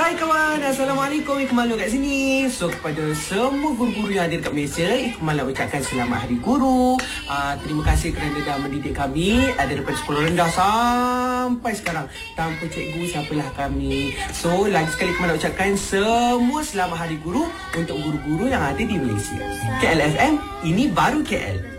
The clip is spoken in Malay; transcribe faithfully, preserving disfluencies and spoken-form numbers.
Hai kawan, Assalamualaikum. Ikmal kat sini. So kepada semua guru-guru yang ada dekat Malaysia, Ikmal nak ucapkan selamat Hari Guru. uh, Terima kasih kerana dah mendidik kami uh, daripada sekolah rendah sampai sekarang. Tanpa cikgu, siapalah kami. So lagi sekali Ikmal nak ucapkan semua selamat Hari Guru untuk guru-guru yang ada di Malaysia. K L F M, ini baru K L.